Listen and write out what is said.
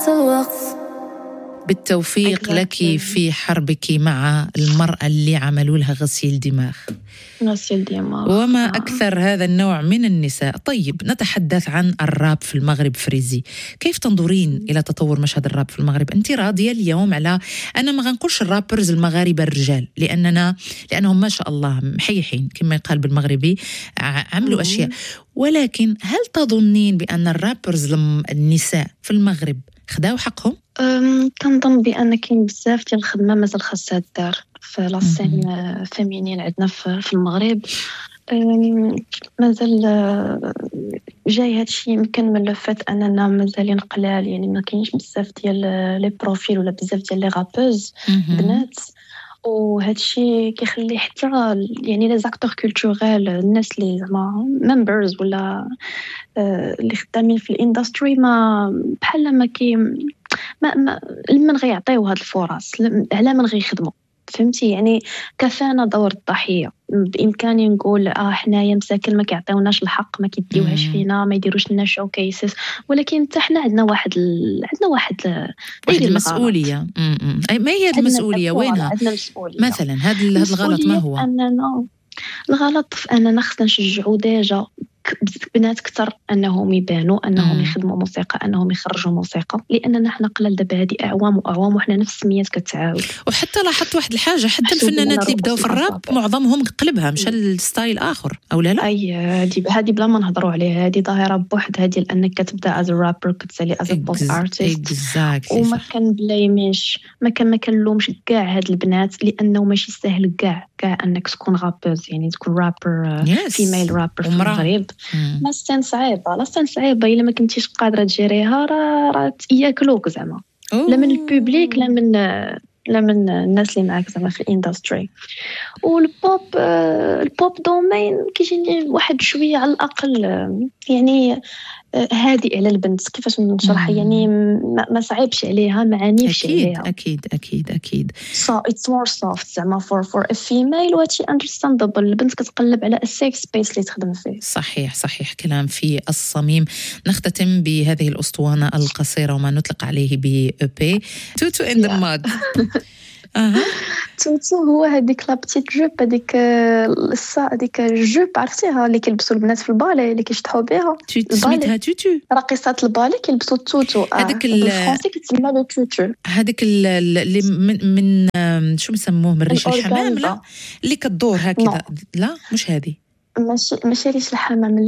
الوقت. بالتوفيق لك في حربك مع المرأة اللي عملوا لها غسيل دماغ. وما أكثر هذا النوع من النساء. طيب، نتحدث عن الراب في المغرب. فريزي، كيف تنظرين إلى تطور مشهد الراب في المغرب؟ أنت راضية اليوم على، أنا ما غنقولش الرابرز المغاربة الرجال لأنهم ما شاء الله محيحين كما يقال بالمغربي، عملوا أشياء، ولكن هل تظنين بأن الرابرز النساء في المغرب خداو حقهم؟ كنظن بأن كاين بزاف ديال الخدمة مازال خاصها دار في لاسين فيمينين عندنا في المغرب. مازال جاي هادشي يمكن من لفات اننا مازالين قلال، يعني ما كاينش بزاف ديال لي بروفيل ولا بزاف ديال لي غابوز بنات، وهادشي كيخلي حتى يعني لي زاكتور كولتوريل، الناس اللي زعما ممبرز ولا اللي خدامين في الاندستري ما بحال ما كي ما لمن غيعطيو هاد الفرص، على من غيخدموا، فهمتي؟ يعني كفانا دور الضحيه. بامكاني نقول حنايا مساكن ما كيعطيوناش الحق، ما كيديوهاش فينا، ما يديروش لنا شو كيسز، ولكن حتى حنا عندنا واحد المسؤوليه. ما هي هذه المسؤوليه؟ وينها؟ عندنا مسؤوليه. مثلا هذا الغلط ما هو؟ اننا الغلط في اننا خصنا نشجعوا ديجا بنات كثر انهم يبانوا، انهم يخدموا موسيقى، انهم يخرجوا موسيقى، لاننا حنا قلال دابا هذه اعوام واعوام وحنا نفس السميات كتعاود. وحتى لاحظت واحد الحاجه، حتى الفنانات اللي بداو في الراب معظمهم قلبها مشى للستايل اخر، او لا؟ اي هذه بلا ما نهضروا عليها، هذه ظاهره بوحدها ديال انك كتبدا از رابر كتسالي از بوب ارتست، وما كان بلايميش، ما كنلومش كاع هاد البنات، لانه ماشي سهل كاع انك تكون رابرز، يعني تكون رابر فيميل رابر في المغرب. لا سين صعيبه الا ما كنتيش قادره تجيريها، راه ياكلوك زعما، لا من البوبليك لا من الناس اللي معاك زعما في الاندستري. البوب دومين كيجيني واحد شويه على الاقل يعني هادئ على البنت. كيفاش نشرح؟ يعني ما صعيبش عليها، ما عنيفش عليها. اكيد so it's more soft زعما for a female، وهادشي understandable. البنت كتقلب على a safe space اللي تخدم فيه. صحيح كلام في الصميم. نختتم بهذه الأسطوانة القصيرة وما نطلق عليه ب توتو in the mud. توتو هو هذيك لا بتيت جوب، هذيك الجوب عرفتيها اللي كيلبسوا البنات في البالي اللي كيشطحوا بها، سميتها توتو. راقصات البالي كيلبسوا التوتو. هذاك الفرنسي كتسمى لو توتو، هذاك اللي من شو مسموه، من ريش الحمام، لا اللي كتدور هكذا؟ لا مش هذه، ماشي ريش الحمام.